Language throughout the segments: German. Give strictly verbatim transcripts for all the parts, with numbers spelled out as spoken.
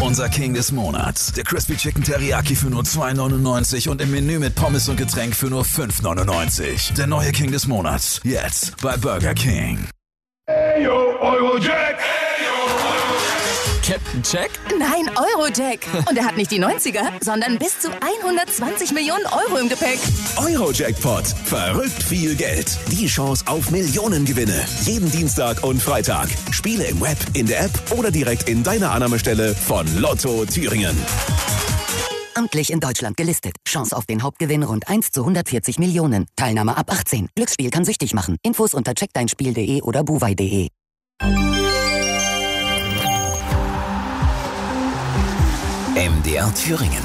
Unser King des Monats. Der Crispy Chicken Teriyaki für nur zwei neunundneunzig und im Menü mit Pommes und Getränk für nur fünf neunundneunzig. Der neue King des Monats. Jetzt bei Burger King. Ayo, Eurojack! Captain Jack? Nein, Eurojack. Und er hat nicht die neunziger, sondern bis zu hundertzwanzig Millionen Euro im Gepäck. Eurojackpot. Verrückt viel Geld. Die Chance auf Millionengewinne. Jeden Dienstag und Freitag. Spiele im Web, in der App oder direkt in deiner Annahmestelle von Lotto Thüringen. Amtlich in Deutschland gelistet. Chance auf den Hauptgewinn rund eins zu hundertvierzig Millionen. Teilnahme ab achtzehn. Glücksspiel kann süchtig machen. Infos unter check dein spiel punkt de oder buwei punkt de. M D R Thüringen.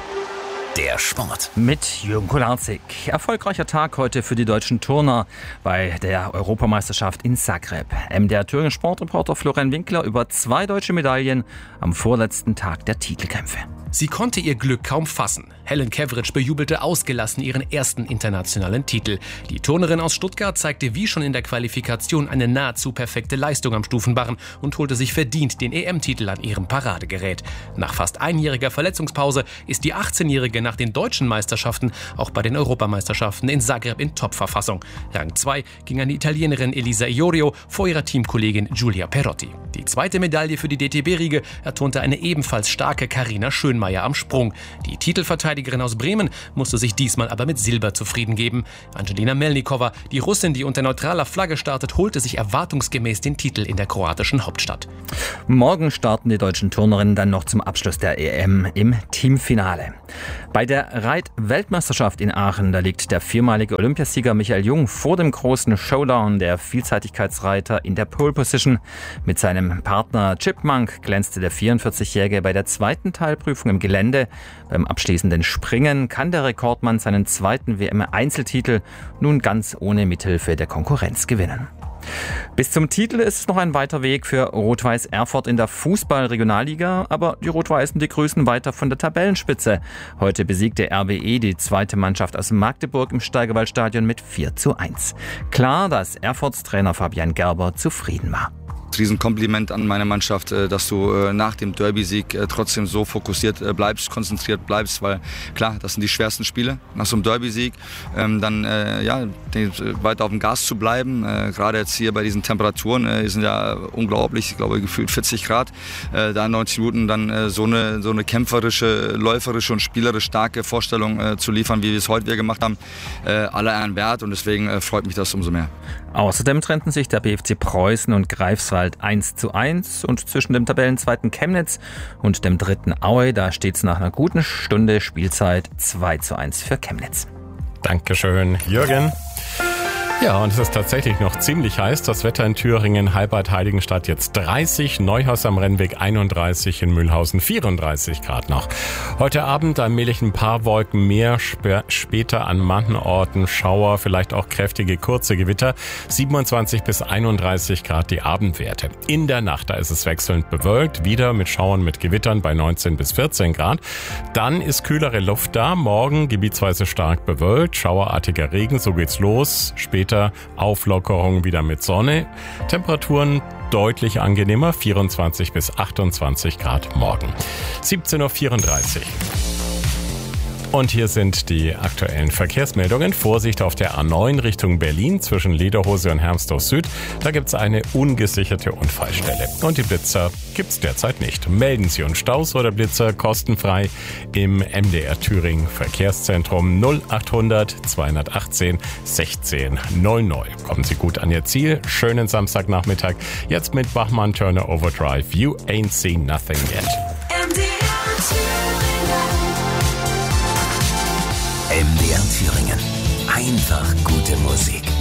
Der Sport. Mit Jürgen Kolarczyk. Erfolgreicher Tag heute für die deutschen Turner bei der Europameisterschaft in Zagreb. M D R Thüringen Sportreporter Florian Winkler über zwei deutsche Medaillen am vorletzten Tag der Titelkämpfe. Sie konnte ihr Glück kaum fassen. Helen Kevritsch bejubelte ausgelassen ihren ersten internationalen Titel. Die Turnerin aus Stuttgart zeigte wie schon in der Qualifikation eine nahezu perfekte Leistung am Stufenbarren und holte sich verdient den E M-Titel an ihrem Paradegerät. Nach fast einjähriger Verletzungspause ist die achtzehnjährige nach den deutschen Meisterschaften auch bei den Europameisterschaften in Zagreb in Top-Verfassung. Rang zwei ging an die Italienerin Elisa Iorio vor ihrer Teamkollegin Giulia Perotti. Die zweite Medaille für die D T B-Riege erturnte eine ebenfalls starke Carina Schönmeier am Sprung. Die Titelverteidigerin aus Bremen musste sich diesmal aber mit Silber zufrieden geben. Angelina Melnikova, die Russin, die unter neutraler Flagge startet, holte sich erwartungsgemäß den Titel in der kroatischen Hauptstadt. Morgen starten die deutschen Turnerinnen dann noch zum Abschluss der E M im Teamfinale. Bei der Reit-Weltmeisterschaft in Aachen, da liegt der viermalige Olympiasieger Michael Jung vor dem großen Showdown der Vielseitigkeitsreiter in der Pole Position. Mit seinem Partner Chipmunk glänzte der vierundvierzigjährige bei der zweiten Teilprüfung im Gelände. Beim abschließenden Springen kann der Rekordmann seinen zweiten W M-Einzeltitel nun ganz ohne Mithilfe der Konkurrenz gewinnen. Bis zum Titel ist es noch ein weiter Weg für Rot-Weiß Erfurt in der Fußball-Regionalliga, aber die Rot-Weißen, die grüßen weiter von der Tabellenspitze. Heute besiegte R W E die zweite Mannschaft aus Magdeburg im Steigerwaldstadion mit vier zu eins. Klar, dass Erfurts Trainer Fabian Gerber zufrieden war. Riesenkompliment an meine Mannschaft, dass du nach dem Derby-Sieg trotzdem so fokussiert bleibst, konzentriert bleibst, weil klar, das sind die schwersten Spiele nach so einem Derby-Sieg, dann ja, weiter auf dem Gas zu bleiben, gerade jetzt hier bei diesen Temperaturen, die sind ja unglaublich, ich glaube gefühlt vierzig Grad, da in neunzig Minuten dann so eine, so eine kämpferische, läuferische und spielerisch starke Vorstellung zu liefern, wie wir es heute wieder gemacht haben, aller Ehren wert und deswegen freut mich das umso mehr. Außerdem trennten sich der B F C Preußen und Greifswald eins zu eins und zwischen dem Tabellenzweiten Chemnitz und dem dritten Aue, da steht es nach einer guten Stunde Spielzeit zwei zu eins für Chemnitz. Dankeschön, Jürgen. Ja, und es ist tatsächlich noch ziemlich heiß. Das Wetter in Thüringen, Halbert, Heiligenstadt jetzt dreißig, Neuhaus am Rennweg einunddreißig, in Mühlhausen vierunddreißig Grad noch. Heute Abend allmählich ein paar Wolken mehr, sp- später an manchen Orten Schauer, vielleicht auch kräftige kurze Gewitter, siebenundzwanzig bis einunddreißig Grad die Abendwerte. In der Nacht, da ist es wechselnd bewölkt, wieder mit Schauern mit Gewittern bei neunzehn bis vierzehn Grad. Dann ist kühlere Luft da, morgen gebietsweise stark bewölkt, schauerartiger Regen, so geht's los, später Auflockerung wieder mit Sonne. Temperaturen deutlich angenehmer, vierundzwanzig bis achtundzwanzig Grad morgen. siebzehn Uhr vierunddreißig. Und hier sind die aktuellen Verkehrsmeldungen. Vorsicht auf der A neun Richtung Berlin zwischen Lederhose und Hermsdorf Süd. Da gibt es eine ungesicherte Unfallstelle. Und die Blitzer gibt es derzeit nicht. Melden Sie uns Staus oder Blitzer kostenfrei im M D R Thüringen Verkehrszentrum null achthundert zweihundertachtzehn sechzehn null neun. Kommen Sie gut an Ihr Ziel. Schönen Samstagnachmittag. Jetzt mit Bachmann Turner Overdrive. You ain't seen nothing yet. M D R Thüringen. M D R Thüringen. Einfach gute Musik.